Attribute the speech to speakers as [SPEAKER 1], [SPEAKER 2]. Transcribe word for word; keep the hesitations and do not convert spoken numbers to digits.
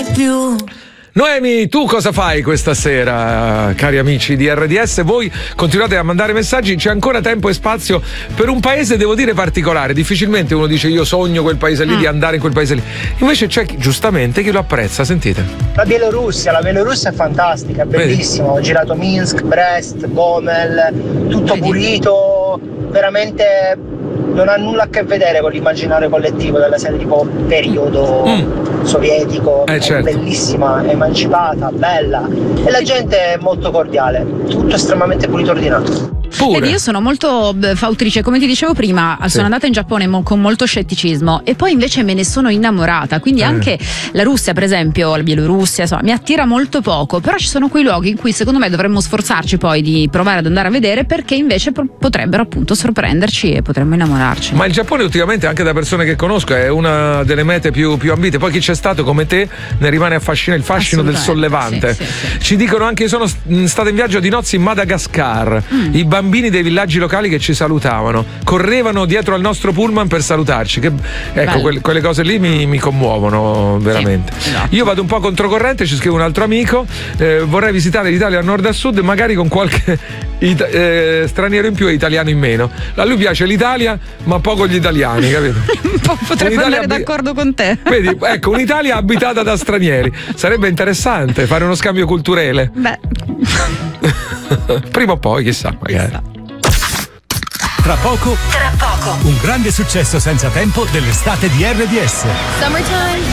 [SPEAKER 1] più.
[SPEAKER 2] Noemi, tu cosa fai questa sera, cari amici di R D S? Voi continuate a mandare messaggi, c'è ancora tempo e spazio per un paese, devo dire, particolare. Difficilmente uno dice io sogno quel paese lì, mm. di andare in quel paese lì. Invece c'è chi, giustamente, chi lo apprezza, sentite.
[SPEAKER 3] La Bielorussia, la Bielorussia è fantastica, è bellissimo. Ho girato Minsk, Brest, Gomel, tutto
[SPEAKER 1] Vedi.
[SPEAKER 3] pulito, veramente non ha nulla a che vedere con l'immaginario collettivo della serie tipo periodo mm. sovietico.
[SPEAKER 2] Eh,
[SPEAKER 3] è
[SPEAKER 2] certo.
[SPEAKER 3] bellissima, emancipata, bella e la gente è molto cordiale, tutto estremamente pulito e ordinato.
[SPEAKER 1] Vedi, io sono molto fautrice, come ti dicevo prima, sì. sono andata in Giappone mo- con molto scetticismo e poi invece me ne sono innamorata, quindi eh. anche la Russia, per esempio, la Bielorussia, insomma, mi attira molto poco, però ci sono quei luoghi in cui secondo me dovremmo sforzarci poi di provare ad andare a vedere, perché invece pro- potrebbero appunto sorprenderci e potremmo innamorarci.
[SPEAKER 2] Ma il Giappone ultimamente, anche da persone che conosco, è una delle mete più, più ambite. Poi chi c'è stato come te ne rimane affascinato, il fascino del sollevante.
[SPEAKER 1] Sì, sì, sì.
[SPEAKER 2] Ci dicono anche: io sono stata in viaggio di nozze in Madagascar, mm. i bambini dei villaggi locali che ci salutavano, correvano dietro al nostro pullman per salutarci. Che, ecco, quelle, quelle cose lì mi, mi commuovono veramente. Sì, esatto. Io vado un po' controcorrente, ci scrive un altro amico, eh, vorrei visitare l'Italia da nord a sud, magari con qualche ita- eh, straniero in più e italiano in meno. A lui piace l'Italia, ma poco gli italiani, capito?
[SPEAKER 1] Potrebbe andare abi- d'accordo con te.
[SPEAKER 2] Vedi, ecco, un'Italia abitata da stranieri. Sarebbe interessante fare uno scambio culturale.
[SPEAKER 1] Beh.
[SPEAKER 2] Prima o poi, chissà, magari.
[SPEAKER 1] Chissà.
[SPEAKER 4] Tra poco, tra poco, un grande successo senza tempo dell'estate di R D S.
[SPEAKER 5] Summertime.